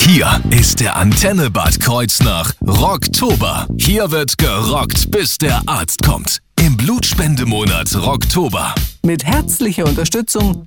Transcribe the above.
Hier ist der Antenne Bad Kreuznach Rocktober. Hier wird gerockt, bis der Arzt kommt. Im Blutspendemonat Rocktober. Mit herzlicher Unterstützung